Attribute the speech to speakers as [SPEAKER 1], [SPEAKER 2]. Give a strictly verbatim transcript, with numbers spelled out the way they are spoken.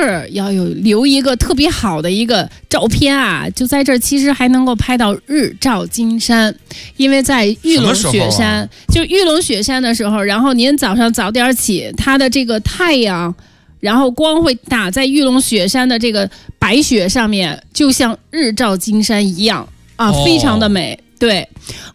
[SPEAKER 1] 儿要有留一个特别好的一个照片啊，就在这儿其实还能够拍到日照金山，因为在玉龙雪山、啊、就玉龙雪山的时候，然后您早上早点起，它的这个太阳然后光会打在玉龙雪山的这个白雪上面，就像日照金山一样啊，非常的美。对，